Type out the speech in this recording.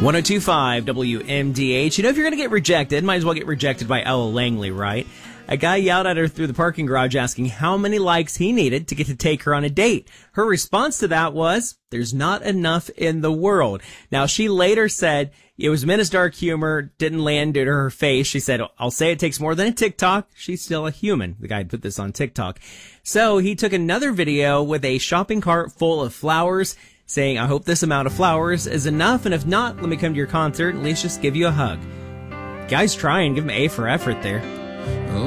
1025 WMDH. You know, if you're going to get rejected, might as well get rejected by Ella Langley, right? A guy yelled at her through the parking garage asking how many likes he needed to get to take her on a date. Her response to that was, there's not enough in the world. Now, she later said it was meant as dark humor, didn't land to her face. She said, I'll say it takes more than a TikTok. She's still a human. The guy put this on TikTok. So he took another video with a shopping cart full of flowers, saying, I hope this amount of flowers is enough, and if not, let me come to your concert and at least just give you a hug. Guy's trying. Give him A for effort there.